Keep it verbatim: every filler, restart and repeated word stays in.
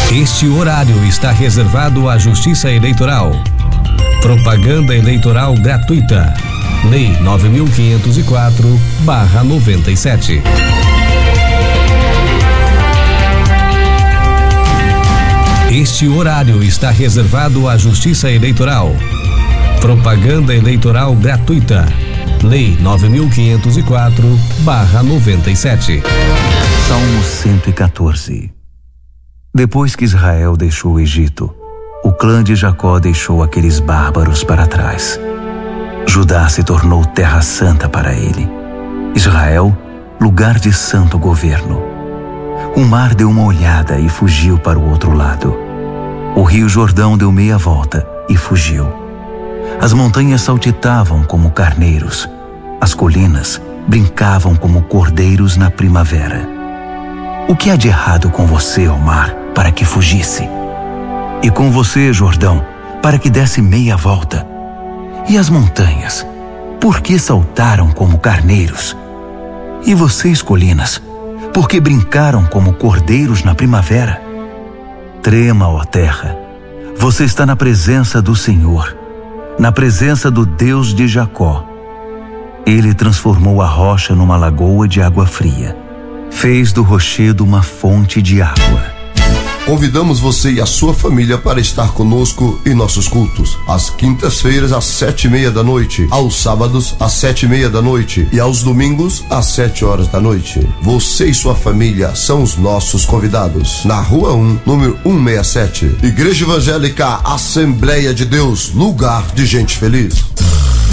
Este horário está reservado à Justiça Eleitoral. Propaganda eleitoral gratuita. Lei nove mil quinhentos e quatro barra noventa e sete. Este horário está reservado à Justiça Eleitoral. Propaganda eleitoral gratuita. Lei nove mil quinhentos e quatro barra noventa e sete. Salmo cento e quatorze. Depois que Israel deixou o Egito, o clã de Jacó deixou aqueles bárbaros para trás. Judá se tornou terra santa para ele. Israel, lugar de santo governo. O mar deu uma olhada e fugiu para o outro lado. O rio Jordão deu meia volta e fugiu. As montanhas saltitavam como carneiros. As colinas brincavam como cordeiros na primavera. O que há de errado com você, ó mar, para que fugisse? E com você, Jordão, para que desse meia volta? E as montanhas, por que saltaram como carneiros? E vocês, colinas, por que brincaram como cordeiros na primavera? Trema, ó terra, você está na presença do Senhor, na presença do Deus de Jacó. Ele transformou a rocha numa lagoa de água fria, fez do rochedo uma fonte de água. Convidamos você e a sua família para estar conosco em nossos cultos. Às quintas-feiras, às sete e meia da noite. Aos sábados, às sete e meia da noite. E aos domingos, às sete horas da noite. Você e sua família são os nossos convidados. Na Rua um, número cento e sessenta e sete. Igreja Evangélica Assembleia de Deus, lugar de gente feliz.